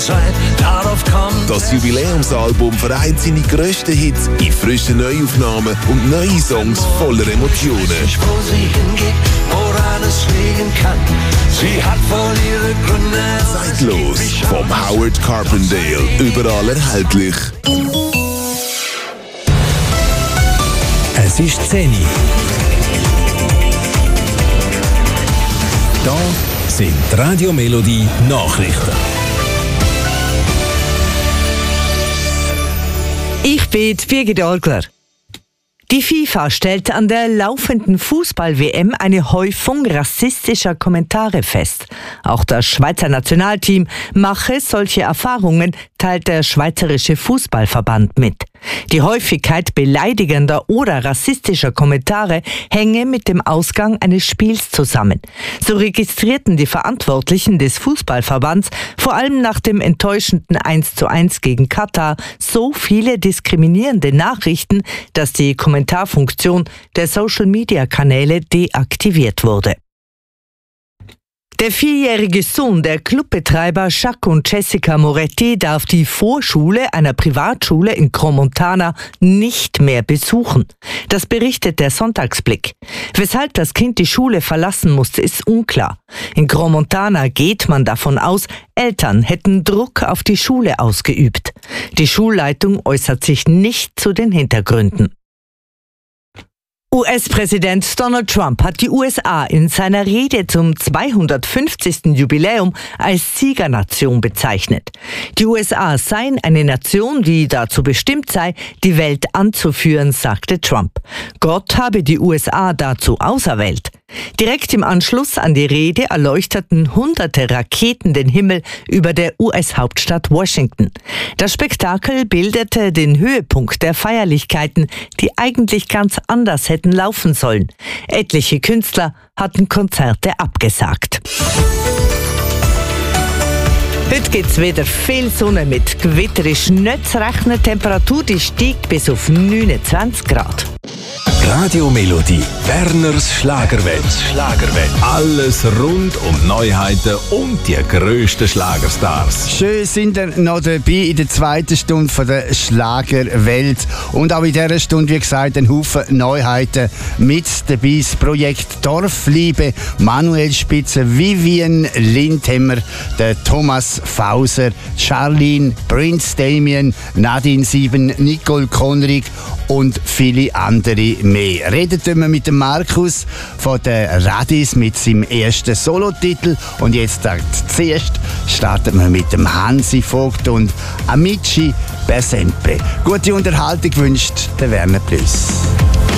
Darauf kommt das Jubiläumsalbum vereint seine grössten Hits in frischen Neuaufnahmen und neue Songs voller Emotionen. Wo sie hingeht, woran es liegen kann. Sie hat wohl ihre Gründe. Zeitlos vom Howard Carpendale. Überall erhältlich. Es ist 10 Uhr. Da sind die Radio Melodie Nachrichten. Ich bin Birgit Orgler. Die FIFA stellt an der laufenden Fußball-WM eine Häufung rassistischer Kommentare fest. Auch das Schweizer Nationalteam mache solche Erfahrungen, teilt der Schweizerische Fußballverband mit. Die Häufigkeit beleidigender oder rassistischer Kommentare hänge mit dem Ausgang eines Spiels zusammen. So registrierten die Verantwortlichen des Fußballverbands vor allem nach dem enttäuschenden 1:1 gegen Katar so viele diskriminierende Nachrichten, dass die Kommentarfunktion der Social-Media-Kanäle deaktiviert wurde. Der 4-jährige Sohn der Clubbetreiber Jacques und Jessica Moretti darf die Vorschule einer Privatschule in Crans-Montana nicht mehr besuchen. Das berichtet der Sonntagsblick. Weshalb das Kind die Schule verlassen musste, ist unklar. In Crans-Montana geht man davon aus, Eltern hätten Druck auf die Schule ausgeübt. Die Schulleitung äußert sich nicht zu den Hintergründen. US-Präsident Donald Trump hat die USA in seiner Rede zum 250. Jubiläum als Siegernation bezeichnet. Die USA seien eine Nation, die dazu bestimmt sei, die Welt anzuführen, sagte Trump. Gott habe die USA dazu auserwählt. Direkt im Anschluss an die Rede erleuchteten hunderte Raketen den Himmel über der US-Hauptstadt Washington. Das Spektakel bildete den Höhepunkt der Feierlichkeiten, die eigentlich ganz anders hätten laufen sollen. Etliche Künstler hatten Konzerte abgesagt. Heute gibt's wieder viel Sonne mit Gewitter. Ist nicht zu rechnen. Temperatur die steigt bis auf 29 Grad. Radio Melodie, Werners Schlagerwelt. Alles rund um Neuheiten und die grössten Schlagerstars. Schön sind ihr noch dabei in der zweiten Stunde von der Schlagerwelt. Und auch in dieser Stunde, wie gesagt, ein Haufen Neuheiten mit dabei. Das Projekt Dorfliebe, Manuel Spitzer, Vivian Lindhemmer, der Thomas Fauser, Charlene, Prince Damien, Nadine Sieben, Nicole Konrig und viele andere mehr. Redet wir mit dem Markus von der Radis mit seinem ersten Solotitel. Und jetzt zuerst starten wir mit dem Hansi Vogt und Amici per sempre. Gute Unterhaltung wünscht der Werner Plus.